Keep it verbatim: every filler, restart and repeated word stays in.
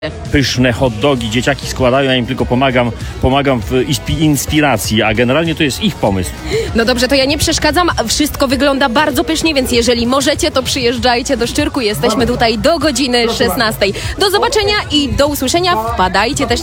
Pyszne hot dogi, dzieciaki składają, ja im tylko pomagam, pomagam w inspiracji, a generalnie to jest ich pomysł. No dobrze, to ja nie przeszkadzam, wszystko wygląda bardzo pysznie, więc jeżeli możecie, to przyjeżdżajcie do Szczyrku, jesteśmy tutaj do godziny szesnastej. Do zobaczenia i do usłyszenia, wpadajcie też